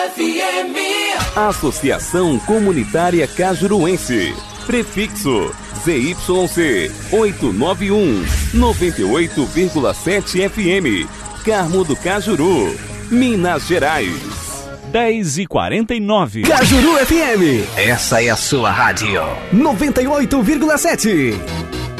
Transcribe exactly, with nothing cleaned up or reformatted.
F M. Associação Comunitária Cajuruense. Prefixo Z Y C oitocentos e noventa e um, noventa e oito vírgula sete F M. Carmo do Cajuru, Minas Gerais. dez e quarenta e nove. Cajuru F M. Essa é a sua rádio. noventa e oito vírgula sete.